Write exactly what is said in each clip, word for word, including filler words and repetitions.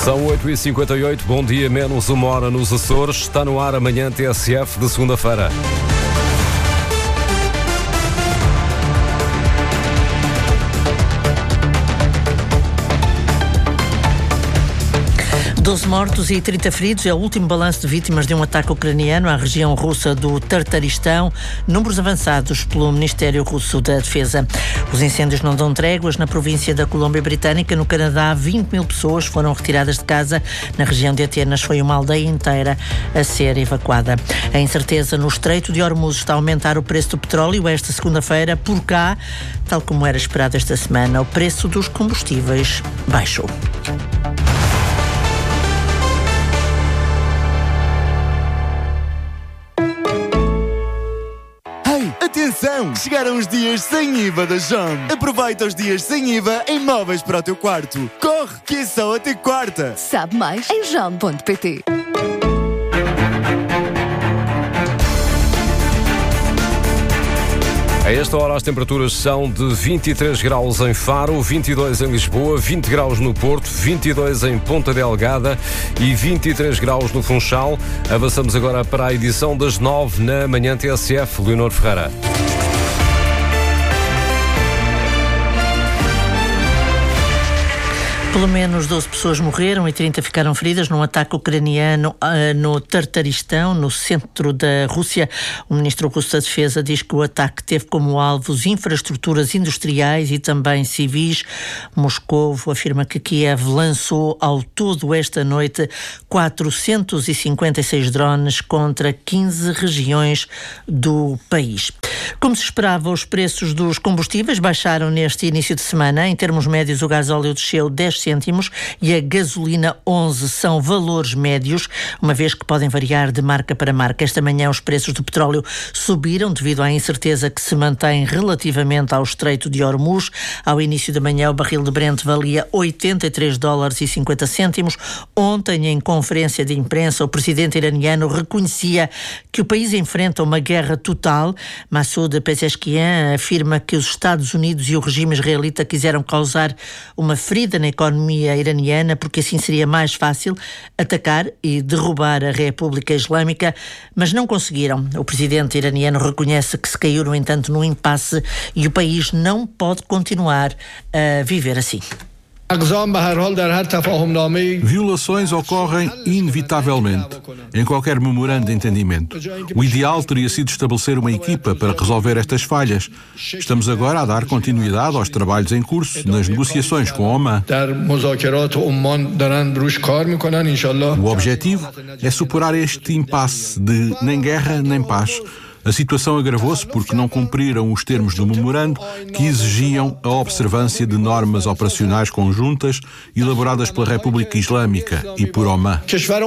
São oito e cinquenta e oito, bom dia, menos uma hora nos Açores. Está no ar amanhã T S F de segunda-feira. doze mortos e trinta feridos é o último balanço de vítimas de um ataque ucraniano à região russa do Tartaristão, números avançados pelo Ministério Russo da Defesa. Os incêndios não dão tréguas na província da Colômbia Britânica. No Canadá, vinte mil pessoas foram retiradas de casa. Na região de Atenas foi uma aldeia inteira a ser evacuada. A incerteza no Estreito de Hormuz está a aumentar o preço do petróleo. Esta segunda-feira, por cá, tal como era esperado esta semana, o preço dos combustíveis baixou. Atenção! Chegaram os dias sem I V A da Jom. Aproveita os dias sem I V A em móveis para o teu quarto. Corre, que é só até quarta. Sabe mais em jom ponto pt. A esta hora as temperaturas são de vinte e três graus em Faro, vinte e dois em Lisboa, vinte graus no Porto, vinte e dois em Ponta Delgada e vinte e três graus no Funchal. Avançamos agora para a edição das nove na manhã T S F. Leonor Ferreira. Pelo menos doze pessoas morreram e trinta ficaram feridas num ataque ucraniano uh, no Tartaristão, no centro da Rússia. O ministro russo da Defesa diz que o ataque teve como alvos infraestruturas industriais e também civis. Moscovo afirma que Kiev lançou ao todo esta noite quatrocentos e cinquenta e seis drones contra quinze regiões do país. Como se esperava, os preços dos combustíveis baixaram neste início de semana. Em termos médios, o gasóleo desceu dez cêntimos e a gasolina onze. São valores médios, uma vez que podem variar de marca para marca. Esta manhã os preços do petróleo subiram devido à incerteza que se mantém relativamente ao Estreito de Hormuz. Ao início da manhã o barril de Brent valia oitenta e três dólares e cinquenta cêntimos. Ontem, em conferência de imprensa, o presidente iraniano reconhecia que o país enfrenta uma guerra total. Massoud Pezeshkian afirma que os Estados Unidos e o regime israelita quiseram causar uma ferida na economia iraniana porque assim seria mais fácil atacar e derrubar a República Islâmica, mas não conseguiram. O presidente iraniano reconhece que se caiu, no entanto, num impasse e o país não pode continuar a viver assim. Violações ocorrem inevitavelmente em qualquer memorando de entendimento. O ideal teria sido estabelecer uma equipa para resolver estas falhas. Estamos agora a dar continuidade aos trabalhos em curso nas negociações com Oman. O objetivo é superar este impasse de nem guerra nem paz. A situação agravou-se porque não cumpriram os termos do memorando que exigiam a observância de normas operacionais conjuntas elaboradas pela República Islâmica e por Oman.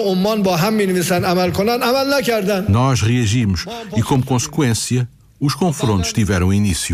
Nós reagimos e, como consequência, os confrontos tiveram início.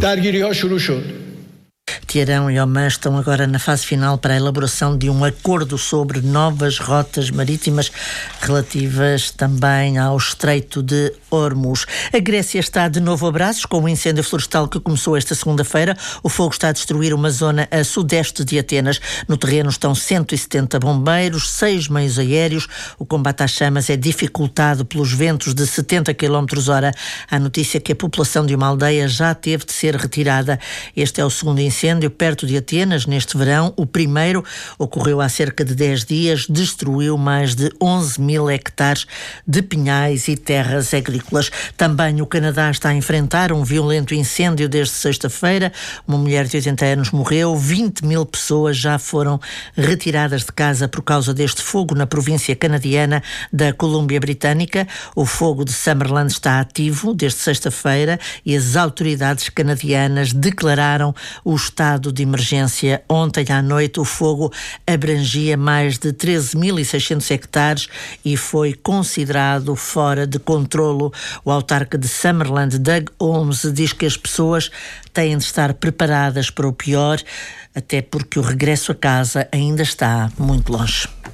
Teherão e Oman estão agora na fase final para a elaboração de um acordo sobre novas rotas marítimas relativas também ao Estreito de Hormuz. A Grécia está de novo a braços com o incêndio florestal que começou esta segunda-feira. O fogo está a destruir uma zona a sudeste de Atenas. No terreno estão cento e setenta bombeiros, seis meios aéreos. O combate às chamas é dificultado pelos ventos de setenta quilómetros hora. Há notícia que a população de uma aldeia já teve de ser retirada. Este é o segundo incêndio perto de Atenas neste verão. O primeiro ocorreu há cerca de dez dias, destruiu mais de onze mil hectares de pinhais e terras agrícolas. Também o Canadá está a enfrentar um violento incêndio desde sexta-feira. Uma mulher de oitenta anos morreu, vinte mil pessoas já foram retiradas de casa por causa deste fogo na província canadiana da Colômbia Britânica. O fogo de Summerland está ativo desde sexta-feira e as autoridades canadianas declararam o estado de emergência. Ontem à noite o fogo abrangia mais de treze mil e seiscentos hectares e foi considerado fora de controlo. O autarca de Summerland, Doug Holmes, diz que as pessoas têm de estar preparadas para o pior, até porque o regresso a casa ainda está muito longe.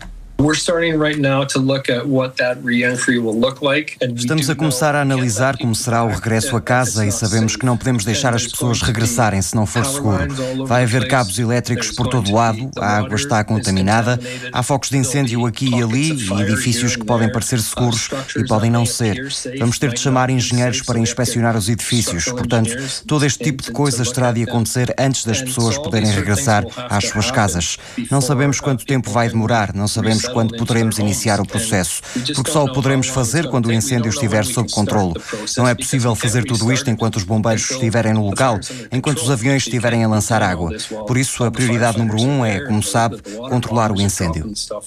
Estamos a começar a analisar como será o regresso a casa e sabemos que não podemos deixar as pessoas regressarem se não for seguro. Vai haver cabos elétricos por todo o lado, a água está contaminada, há focos de incêndio aqui e ali e edifícios que podem parecer seguros e podem não ser. Vamos ter de chamar engenheiros para inspecionar os edifícios. Portanto, todo este tipo de coisas terá de acontecer antes das pessoas poderem regressar às suas casas. Não sabemos quanto tempo vai demorar, não sabemos quando poderemos iniciar o processo, porque só o poderemos fazer quando o incêndio estiver sob controle. Não é possível fazer tudo isto enquanto os bombeiros estiverem no local, enquanto os aviões estiverem a lançar água. Por isso, a prioridade número um é, como sabe, controlar o incêndio.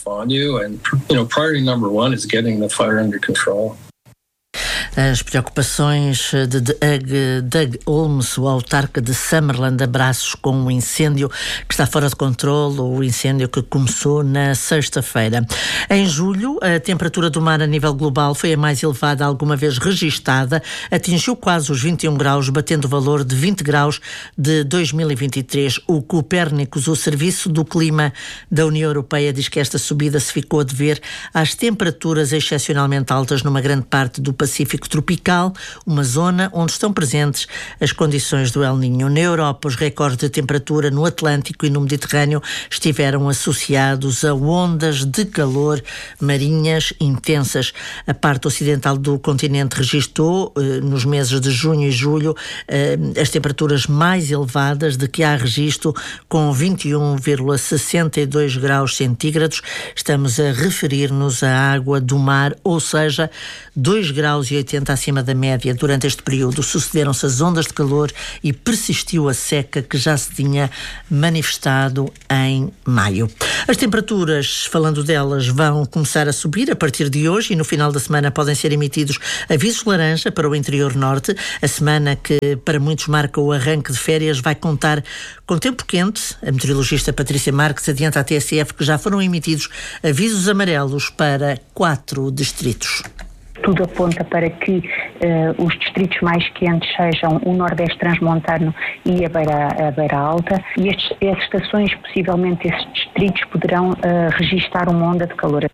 As preocupações de Doug Holmes, o autarca de Summerland, abraços com o incêndio que está fora de controle, o incêndio que começou na sexta-feira. Em julho, a temperatura do mar a nível global foi a mais elevada alguma vez registada, atingiu quase os vinte e um graus, batendo o valor de vinte graus de dois mil e vinte e três. O Copérnicos, o Serviço do Clima da União Europeia, diz que esta subida se ficou a dever às temperaturas excepcionalmente altas numa grande parte do Pacífico tropical, uma zona onde estão presentes as condições do El Niño. Na Europa, os recordes de temperatura no Atlântico e no Mediterrâneo estiveram associados a ondas de calor marinhas intensas. A parte ocidental do continente registrou, eh, nos meses de junho e julho, eh, as temperaturas mais elevadas de que há registro, com vinte e um vírgula sessenta e dois graus centígrados. Estamos a referir-nos à água do mar, ou seja, dois graus e oitenta acima da média. Durante este período sucederam-se as ondas de calor e persistiu a seca que já se tinha manifestado em maio. As temperaturas, falando delas, vão começar a subir a partir de hoje e no final da semana podem ser emitidos avisos laranja para o interior norte. A semana que para muitos marca o arranque de férias vai contar com tempo quente. A meteorologista Patrícia Marques adianta à T S F que já foram emitidos avisos amarelos para quatro distritos. Tudo aponta para que uh, os distritos mais quentes sejam o Nordeste Transmontano e a Beira, a Beira Alta, e estes, essas estações, possivelmente esses distritos, poderão uh, registar uma onda de calor.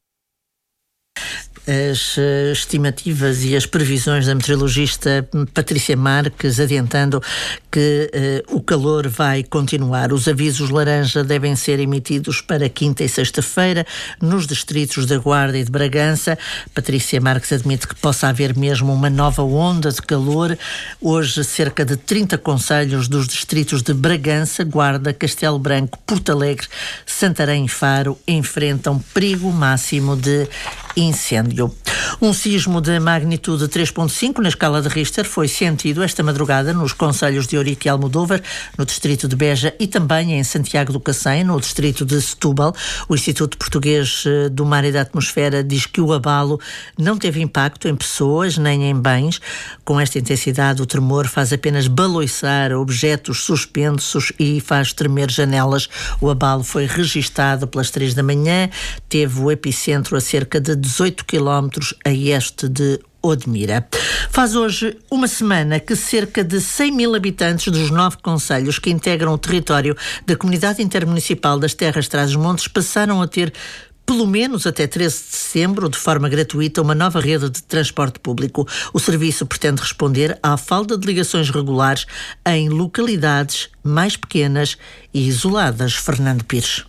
As uh, estimativas e as previsões da meteorologista Patrícia Marques, adiantando que uh, o calor vai continuar. Os avisos laranja devem ser emitidos para quinta e sexta-feira nos distritos da Guarda e de Bragança. Patrícia Marques admite que possa haver mesmo uma nova onda de calor. Hoje, cerca de trinta concelhos dos distritos de Bragança, Guarda, Castelo Branco, Porto Alegre, Santarém e Faro enfrentam perigo máximo de incêndio. Um sismo de magnitude três vírgula cinco na escala de Richter foi sentido esta madrugada nos concelhos de Ourique e Almodóvar, no distrito de Beja, e também em Santiago do Cacém, no distrito de Setúbal. O Instituto Português do Mar e da Atmosfera diz que o abalo não teve impacto em pessoas nem em bens. Com esta intensidade, o tremor faz apenas baloiçar objetos suspensos e faz tremer janelas. O abalo foi registado pelas três da manhã, teve o epicentro a cerca de dezoito quilómetros a este de Odmira. Faz hoje uma semana que cerca de cem mil habitantes dos nove concelhos que integram o território da Comunidade Intermunicipal das Terras Trás-os-Montes passaram a ter, pelo menos até treze de setembro, de forma gratuita, uma nova rede de transporte público. O serviço pretende responder à falta de ligações regulares em localidades mais pequenas e isoladas. Fernando Pires.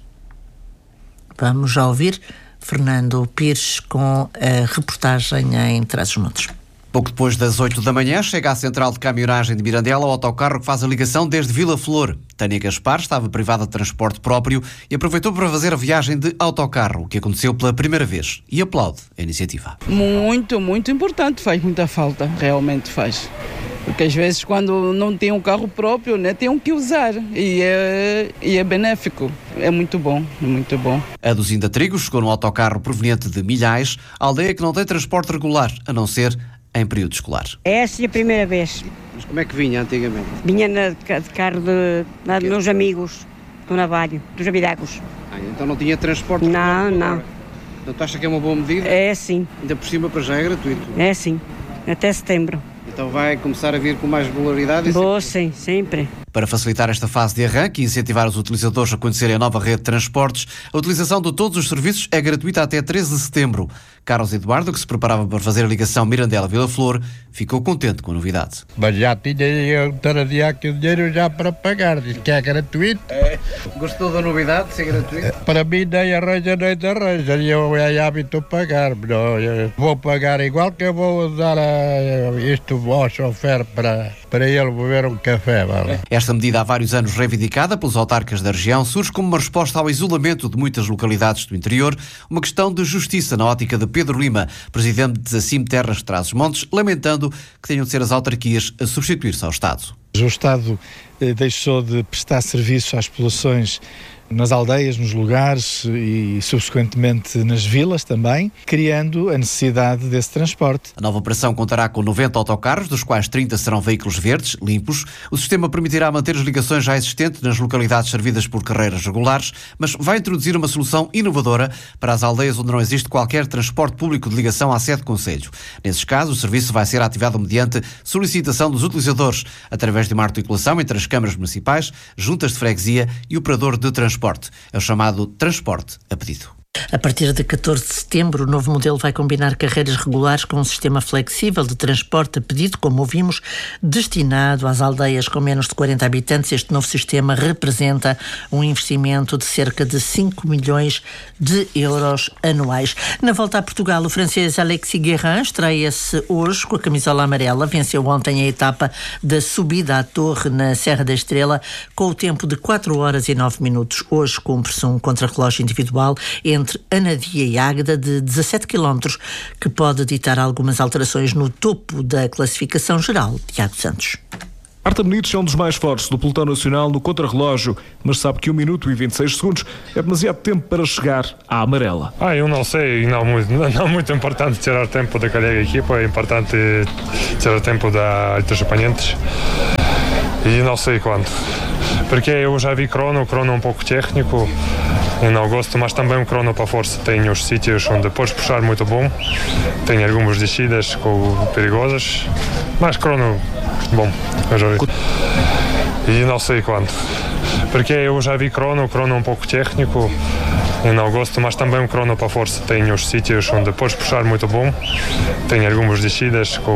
Vamos já ouvir Fernando Pires com a reportagem em Trás-os-Montes. Pouco depois das oito da manhã, chega à central de caminhonagem de Mirandela o autocarro que faz a ligação desde Vila Flor. Tânia Gaspar estava privada de transporte próprio e aproveitou para fazer a viagem de autocarro, o que aconteceu pela primeira vez, e aplaude a iniciativa. Muito, muito importante, faz muita falta, realmente faz. Porque às vezes quando não tem um carro próprio, né, tem um que usar e é, e é benéfico. É muito bom, é muito bom. A Duzinda Trigo chegou num autocarro proveniente de Milhais, aldeia que não tem transporte regular, a não ser em período escolar. Essa é a primeira vez. Mas como é que vinha antigamente? Vinha na, de carro de, na, dos meus amigos do Navalho, dos Abidacos. Ah, então não tinha transporte regular? Não, não. Então tu acha que é uma boa medida? É sim. Ainda por cima para já é gratuito? É sim, até setembro. Então vai começar a vir com mais regularidade? Boa, sim, sempre. Para facilitar esta fase de arranque e incentivar os utilizadores a conhecerem a nova rede de transportes, a utilização de todos os serviços é gratuita até treze de setembro. Carlos Eduardo, que se preparava para fazer a ligação Mirandela-Vila Flor, ficou contente com a novidade. Mas já tinha eu traria aqui o dinheiro já para pagar, diz que é gratuito. É. Gostou da novidade de ser gratuito? Para mim nem arranja nem arranja, eu é hábito pagar. Não, eu vou pagar igual que eu vou usar a, isto ao chofer para, para ele beber um café. Vale? Esta medida há vários anos reivindicada pelos autarcas da região surge como uma resposta ao isolamento de muitas localidades do interior, uma questão de justiça na ótica de Pedro Lima, presidente da CIM Terras de Trás-os-Montes, lamentando que tenham de ser as autarquias a substituir-se ao Estado. O Estado eh, deixou de prestar serviço às populações nas aldeias, nos lugares e, subsequentemente, nas vilas também, criando a necessidade desse transporte. A nova operação contará com noventa autocarros, dos quais trinta serão veículos verdes, limpos. O sistema permitirá manter as ligações já existentes nas localidades servidas por carreiras regulares, mas vai introduzir uma solução inovadora para as aldeias onde não existe qualquer transporte público de ligação à sede do concelho. Nesses casos, o serviço vai ser ativado mediante solicitação dos utilizadores, através de uma articulação entre as câmaras municipais, juntas de freguesia e operador de transporte. É o chamado transporte a pedido. A partir de catorze de setembro, o novo modelo vai combinar carreiras regulares com um sistema flexível de transporte a pedido, como ouvimos, destinado às aldeias com menos de quarenta habitantes. Este novo sistema representa um investimento de cerca de cinco milhões de euros anuais. Na volta a Portugal, o francês Alexis Guérin estreia-se hoje com a camisola amarela. Venceu ontem a etapa da subida à torre na Serra da Estrela com o tempo de quatro horas e nove minutos. Hoje cumpre-se um contrarrelógio individual entre entre Anadia e Águeda de dezassete quilómetros, que pode ditar algumas alterações no topo da classificação geral. Tiago Santos. Marta Benítez é um dos mais fortes do pelotão nacional no contrarrelógio, mas sabe que um minuto e vinte e seis segundos é demasiado tempo para chegar à amarela. Ah, eu não sei, não muito, não muito importante tirar tempo daquela equipa, é importante tirar tempo da outros oponentes e não sei quanto, porque eu já vi crono, o crono é um pouco técnico, eu não gosto, mas também um crono para a força. Tem os sítios onde podes puxar muito bom, tem algumas descidas perigosas, mas crono bom, eu já vi. E não sei quanto, porque eu já vi crono, o crono é um pouco técnico, eu não gosto, mas também um crono para a força. Tem os sítios onde podes puxar muito bom, tem algumas descidas